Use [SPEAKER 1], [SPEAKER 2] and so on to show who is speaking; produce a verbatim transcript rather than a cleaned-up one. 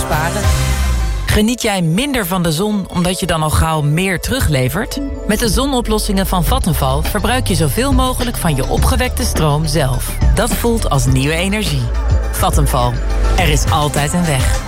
[SPEAKER 1] besparen.
[SPEAKER 2] Geniet jij minder van de zon omdat je dan al gauw meer teruglevert? Met de zonoplossingen van Vattenfall verbruik je zoveel mogelijk van je opgewekte stroom zelf. Dat voelt als nieuwe energie. Vattenfall. Er is altijd een weg.